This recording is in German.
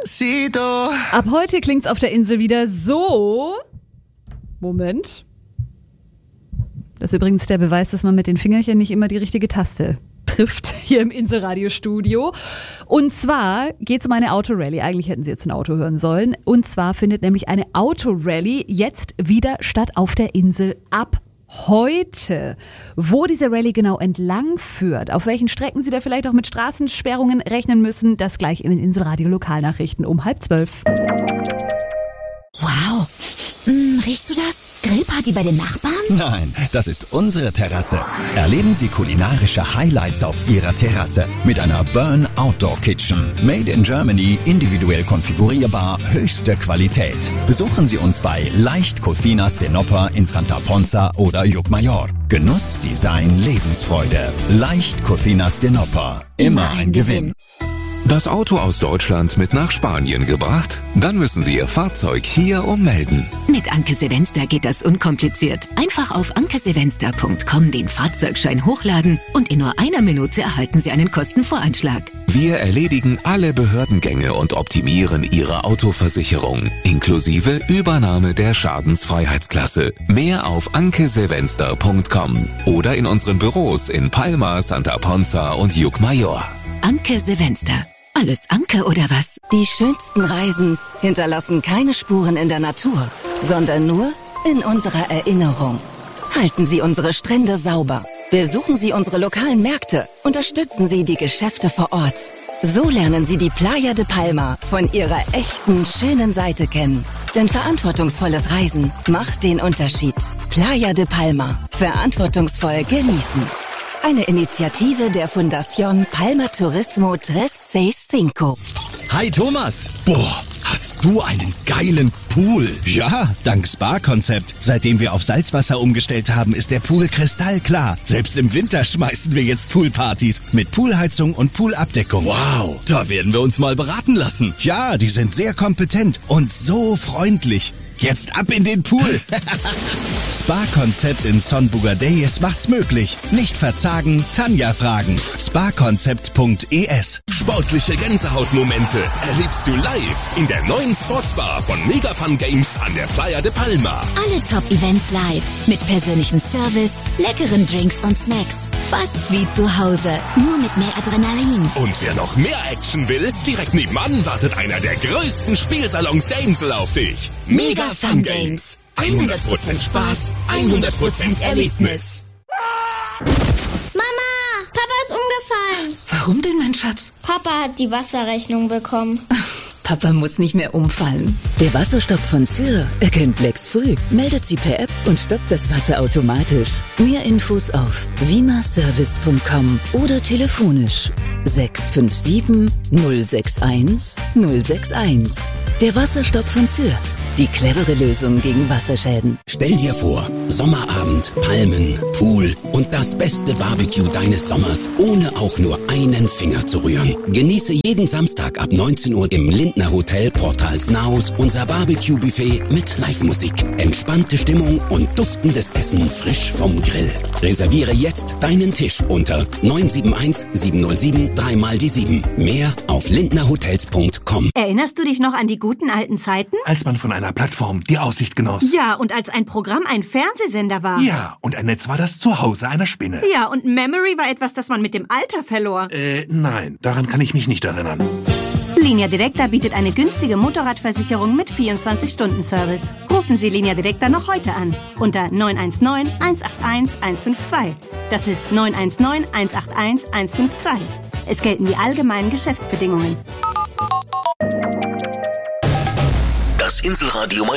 Despacito. Ab heute klingt's auf der Insel wieder so. Moment. Das ist übrigens der Beweis, dass man mit den Fingerchen nicht immer die richtige Taste trifft hier im Inselradiostudio. Und zwar geht's um eine Autorallye. Eigentlich hätten Sie jetzt ein Auto hören sollen. Und zwar findet nämlich eine Autorallye jetzt wieder statt auf der Insel ab heute. Wo diese Rallye genau entlang führt, auf welchen Strecken Sie da vielleicht auch mit Straßensperrungen rechnen müssen, das gleich in den Inselradio Lokalnachrichten um 11:30. Wow. Riechst du das? Grillparty bei den Nachbarn? Nein, das ist unsere Terrasse. Erleben Sie kulinarische Highlights auf Ihrer Terrasse mit einer Burn Outdoor Kitchen. Made in Germany, individuell konfigurierbar, höchste Qualität. Besuchen Sie uns bei Leicht Cocinas de Noppar in Santa Ponza oder Llucmajor. Genuss, Design, Lebensfreude. Leicht Cocinas de Noppar. Immer ein Gewinn. Das Auto aus Deutschland mit nach Spanien gebracht? Dann müssen Sie Ihr Fahrzeug hier ummelden. Mit Anke Sevenster geht das unkompliziert. Einfach auf ankesevenster.com den Fahrzeugschein hochladen und in nur einer Minute erhalten Sie einen Kostenvoranschlag. Wir erledigen alle Behördengänge und optimieren Ihre Autoversicherung, inklusive Übernahme der Schadensfreiheitsklasse. Mehr auf ankesevenster.com oder in unseren Büros in Palma, Santa Ponza und Llucmajor. Anke Sevenster. Alles Anke oder was? Die schönsten Reisen hinterlassen keine Spuren in der Natur, sondern nur in unserer Erinnerung. Halten Sie unsere Strände sauber. Besuchen Sie unsere lokalen Märkte. Unterstützen Sie die Geschäfte vor Ort. So lernen Sie die Playa de Palma von ihrer echten, schönen Seite kennen. Denn verantwortungsvolles Reisen macht den Unterschied. Playa de Palma. Verantwortungsvoll genießen. Eine Initiative der Fundación Palma Turismo 365. Hi Thomas! Boah, hast du einen geilen Pool? Ja, dank Spa-Konzept. Seitdem wir auf Salzwasser umgestellt haben, ist der Pool kristallklar. Selbst im Winter schmeißen wir jetzt Poolpartys mit Poolheizung und Poolabdeckung. Wow, da werden wir uns mal beraten lassen. Ja, die sind sehr kompetent und so freundlich. Jetzt ab in den Pool. Spa-Konzept in Son Bugadeyes macht's möglich. Nicht verzagen, Tanja fragen. Sparkonzept.es. Sportliche Gänsehautmomente erlebst du live in der neuen Sportsbar von Mega Fun Games an der Playa de Palma. Alle Top-Events live. Mit persönlichem Service, leckeren Drinks und Snacks. Fast wie zu Hause, nur mit mehr Adrenalin. Und wer noch mehr Action will, direkt nebenan wartet einer der größten Spielsalons der Insel auf dich. Mega Fun Games. 100% Spaß, 100% Erlebnis. Mama, Papa ist umgefallen. Warum denn, mein Schatz? Papa hat die Wasserrechnung bekommen. Papa muss nicht mehr umfallen. Der Wasserstopp von Syr erkennt Lecks früh, meldet sie per App und stoppt das Wasser automatisch. Mehr Infos auf vimaservice.com oder telefonisch 657 061 061. Der Wasserstopp von Syr. Die clevere Lösung gegen Wasserschäden. Stell dir vor, Sommerabend, Palmen, Pool und das beste Barbecue deines Sommers, ohne auch nur einen Finger zu rühren. Genieße jeden Samstag ab 19 Uhr im Lindner Hotel Portals Naus unser Barbecue-Buffet mit Live-Musik, entspannte Stimmung und duftendes Essen frisch vom Grill. Reserviere jetzt deinen Tisch unter 971 707 3x7. Mehr auf lindnerhotels.com. Erinnerst du dich noch an die guten alten Zeiten? Als man von einer Plattform die Aussicht genoss. Ja, und als ein Programm ein Fernsehsender war. Ja, und ein Netz war das Zuhause einer Spinne. Ja, und Memory war etwas, das man mit dem Alter verlor. Nein, daran kann ich mich nicht erinnern. Linea Directa bietet eine günstige Motorradversicherung mit 24-Stunden-Service. Rufen Sie Linea Directa noch heute an. Unter 919 181 152. Das ist 919 181 152. Es gelten die allgemeinen Geschäftsbedingungen. Das Inselradio